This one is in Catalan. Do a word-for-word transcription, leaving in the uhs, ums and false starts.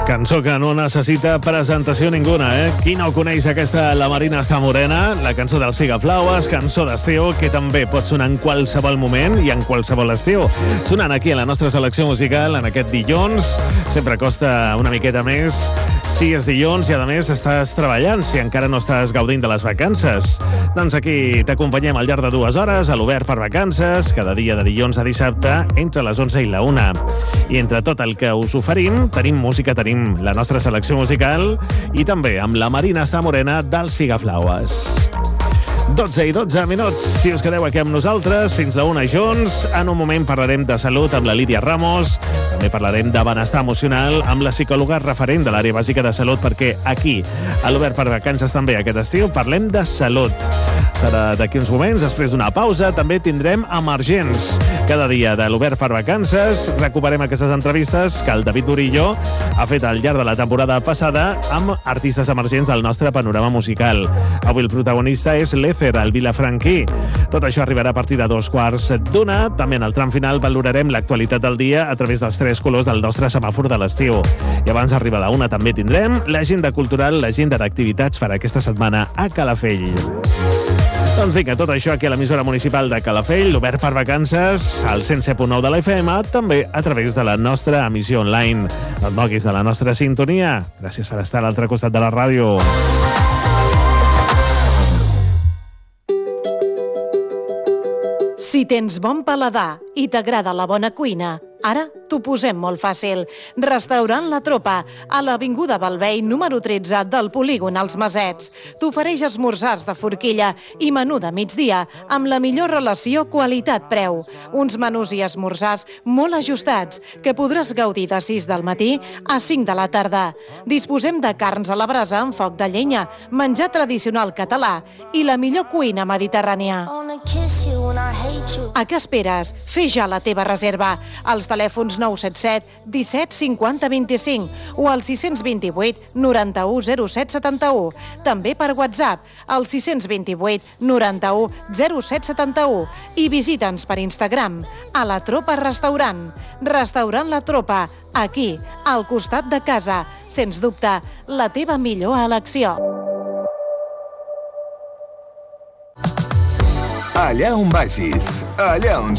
Cançó que no necessita presentació ninguna, eh? Qui no coneix aquesta La Marina està morena? La cançó dels Figaflaues, cançó d'estiu, que també pot sonar en qualsevol moment i en qualsevol estiu. Sonant aquí a la nostra selecció musical en aquest dilluns. Sempre costa una miqueta més si és dilluns i, a més, estàs treballant, si encara no estàs gaudint de les vacances. Doncs aquí t'acompanyem al llarg de dues hores a l'Obert per Vacances, cada dia de dilluns a dissabte, entre les onze i la una. I entre tot el que us oferim, tenim música, tenim la nostra selecció musical i també amb la Marina està morena dels Figaflaues. dotze i dotze minuts, si us quedeu aquí amb nosaltres, fins la una junts. En un moment parlarem de salut amb la Lídia Ramos, també parlarem de benestar emocional amb la psicòloga referent de l'àrea bàsica de salut, perquè aquí, a l'Obert per Vacances també aquest estiu, parlem de salut. Serà d'aquí uns moments, després d'una pausa, també tindrem Emergents. Cada dia de l'Obert per Vacances recuperem aquestes entrevistes que el David Durillo ha fet al llarg de la temporada passada amb artistes emergents del nostre panorama musical. Avui el protagonista és l'Ézer, el vilafranquí. Tot això arribarà a partir de dos quarts d'una. També en el tram final valorarem l'actualitat del dia a través dels tres colors del nostre semàfor de l'estiu. I abans d'arribar a la una també tindrem l'agenda cultural, l'agenda d'activitats per aquesta setmana a Calafell. Doncs vinga, tot això aquí a l'emissora municipal de Calafell, l'Obert per Vacances, al cent set punt nou de la F M, també a través de la nostra emissió online. No et moguis de la nostra sintonia. Gràcies per estar a l'altre costat de la ràdio. Si tens bon paladar i t'agrada la bona cuina, ara t'ho posem molt fàcil. Restaurant La Tropa, a l'Avinguda Balvei, número tretze del polígon Els Masets. T'ofereix esmorzars de forquilla i menú de migdia amb la millor relació qualitat-preu. Uns menús i esmorzars molt ajustats que podràs gaudir de sis del matí a cinc de la tarda. Disposem de carns a la brasa amb foc de llenya, menjar tradicional català i la millor cuina mediterrània. A què esperes? Fes ja la teva reserva als telèfons nou set set disset cinquanta vint-i-cinc o al sis dos vuit noranta-u zero set setanta-u. També per WhatsApp al sis dos vuit noranta-u zero set setanta-u i visita'ns per Instagram a La Tropa Restaurant. Restaurant La Tropa, aquí, al costat de casa. Sens dubte, la teva millor elecció. Allà on vagis, allà on